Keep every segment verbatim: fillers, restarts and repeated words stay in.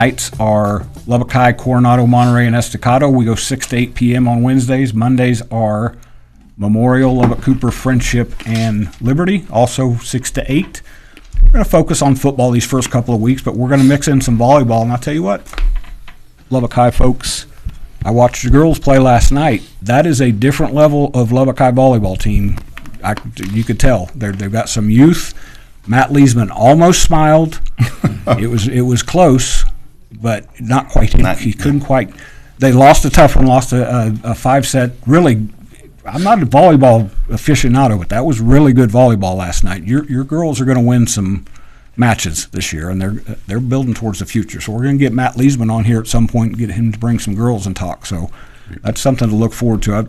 Nights are Lubbock High, Coronado, Monterey, and Estacado. We go six to eight p.m. on Wednesdays. Mondays are Memorial, Lubbock Cooper, Friendship, and Liberty, also six to eight. We're going to focus on football these first couple of weeks, but we're going to mix in some volleyball. And I'll tell you what, Lubbock High folks, I watched the girls play last night. That is a different level of Lubbock High volleyball team. I, you could tell. They're, they've got some youth. Matt Leesman almost smiled. it was it was close, but not quite. Not, he couldn't quite. They lost a tough one, lost a, a, a five-set. Really, I'm not a volleyball aficionado, but that was really good volleyball last night. Your your girls are going to win some matches this year, and they're they're building towards the future. So we're going to get Matt Leesman on here at some point and get him to bring some girls and talk. So that's something to look forward to. I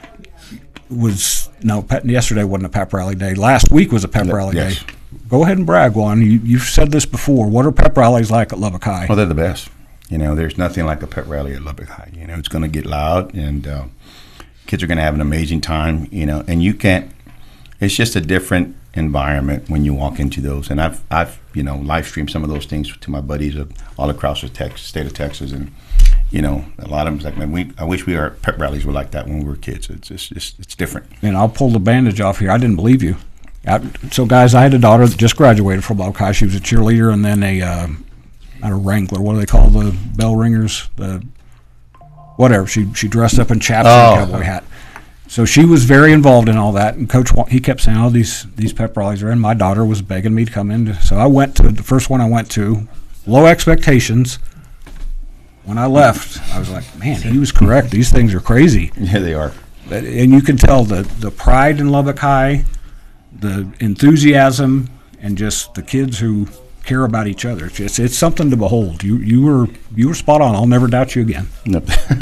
was no pep, yesterday wasn't a pep rally day. Last week was a pep rally yes. day. Go ahead and brag, Juan. You, you've said this before. What are pep rallies like at Lubbock High? Well, they're the best. You know, there's nothing like a pep rally at Lubbock High. You know, it's going to get loud, and uh, kids are going to have an amazing time. You know, and you can't. It's just a different environment when you walk into those. And I've, I've, you know, live streamed some of those things to my buddies all across the Texas, state of Texas, and you know, a lot of them like, man, we. I wish we our pep rallies were like that when we were kids. It's just, it's, it's different. And I'll pull the bandage off here. I didn't believe you. I, so, guys, I had a daughter that just graduated from Lubbock High. She was a cheerleader and then a, uh, not a wrangler. What do they call the bell ringers? The whatever. She she dressed up in chaps oh. and a cowboy hat. So she was very involved in all that. And Coach, he kept saying, "Oh, these these pep rallies are in." My daughter was begging me to come in. So I went to the first one. I went to low expectations. When I left, I was like, "Man, he was correct. These things are crazy." Yeah, they are. And you can tell the the pride in Lubbock High, the enthusiasm, and just the kids who care about each other. It's just, it's something to behold. You you were you were spot on. I'll never doubt you again. No.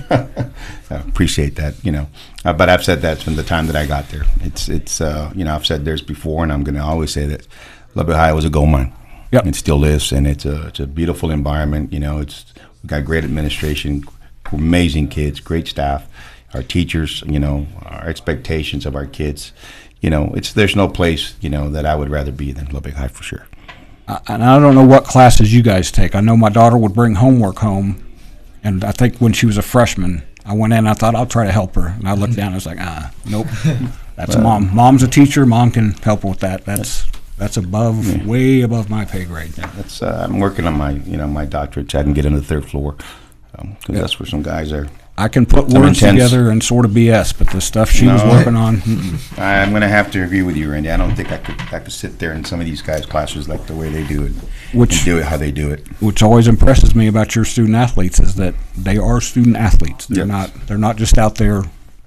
I appreciate that. You know, uh, but I've said that from the time that I got there. It's it's uh, you know, I've said theirs before, and I'm going to always say that Lubbock High was a gold mine. Yep. It still is, and it's a it's a beautiful environment. You know, it's we've got great administration, amazing kids, great staff, our teachers. You know, our expectations of our kids. You know, it's there's no place, you know, that I would rather be than Lubbock High for sure. Uh, and I don't know what classes you guys take. I know my daughter would bring homework home, and I think when she was a freshman, I went in and I thought I'll try to help her. And I looked down and I was like, ah, nope. That's well, mom. Mom's a teacher. Mom can help her with that. That's that's above, yeah. way above my pay grade. Yeah, that's uh, I'm working on my, you know, my doctorate so I can get into the third floor because um, yeah. that's where some guys are. I can put words together and sort of B S, but the stuff she no, was working on. Mm-mm. I'm going to have to agree with you, Randy. I don't think I could I could sit there in some of these guys' classes like the way they do it, which and do it how they do it. Which always impresses me about your student athletes is that they are student athletes. They're yep. not they're not just out there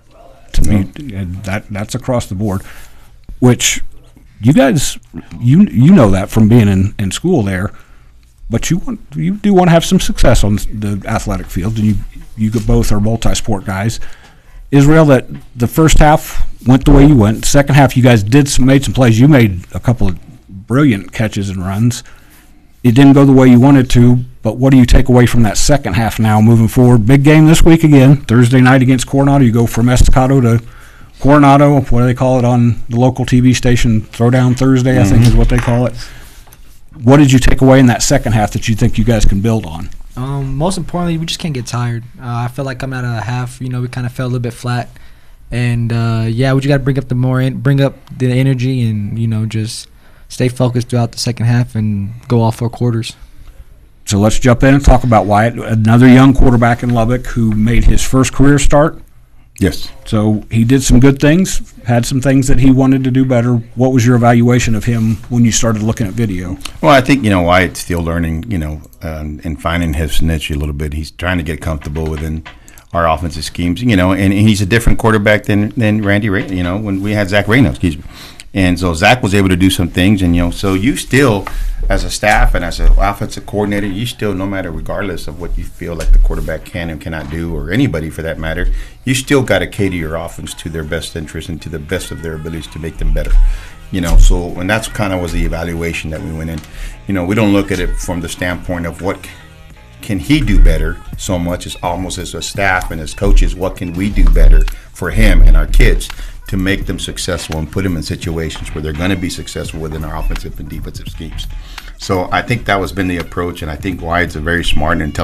to no. be. That that's across the board. Which you guys you you know that from being in, in school there. But you want you do want to have some success on the athletic field, and you you both are multi-sport guys. Israel, that the first half went the way you went. Second half, you guys did some made some plays. You made a couple of brilliant catches and runs. It didn't go the way you wanted to, but what do you take away from that second half now moving forward? Big game this week again, Thursday night against Coronado. You go from Estacado to Coronado. What do they call it on the local T V station? Throwdown Thursday, mm-hmm. I think is what they call it. What did you take away in that second half that you think you guys can build on? Um, most importantly, we just can't get tired. Uh, I feel like coming out of the half, you know, we kind of fell a little bit flat, and uh, yeah, we just got to bring up the more, en- bring up the energy, and you know, just stay focused throughout the second half and go all four quarters. So let's jump in and talk about Wyatt, another young quarterback in Lubbock who made his first career start. Yes. So he did some good things, had some things that he wanted to do better. What was your evaluation of him when you started looking at video? Well, I think, you know, Wyatt's still learning, you know, um, and finding his niche a little bit. He's trying to get comfortable within our offensive schemes, you know, and, and he's a different quarterback than, than Randy, Ray, you know, when we had Zach Reyno, excuse me. And so Zach was able to do some things, and, you know, so you still, as a staff and as an offensive coordinator, you still, no matter, regardless of what you feel like the quarterback can and cannot do, or anybody for that matter, you still got to cater your offense to their best interest and to the best of their abilities to make them better. You know, so, and that's kind of was the evaluation that we went in. You know, we don't look at it from the standpoint of what can he do better so much as almost as a staff and as coaches, what can we do better for him and our kids to make them successful and put them in situations where they're going to be successful within our offensive and defensive schemes. So I think that was been the approach, and I think Wyatt's a very smart and intelligent